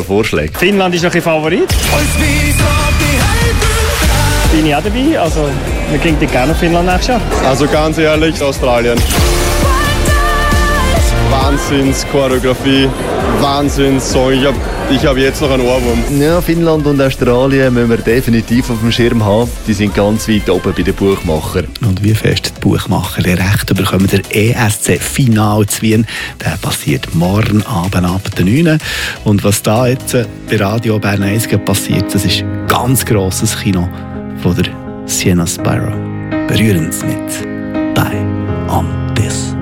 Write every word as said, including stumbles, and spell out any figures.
Vorschläge? Finnland ist noch ein Favorit. Bin ich auch dabei. Also, wir gehen gerne auf Finnland nächstes Jahr. Also ganz ehrlich, Australien. Wahnsinns-Choreografie, Wahnsinns-Song. Ich habe ich hab jetzt noch einen Ohrwurm. Ja, Finnland und Australien müssen wir definitiv auf dem Schirm haben. Die sind ganz weit oben bei den Buchmachern. Und wie fest die Buchmacher die Rechte bekommen, der E S C-Final zu Wien, der passiert morgen Abend ab der neun. Und was da jetzt bei Radio Bern eins passiert, das ist ein ganz grosses Kino von der Sienna Spyro. Berühren Sie mit «Die on This».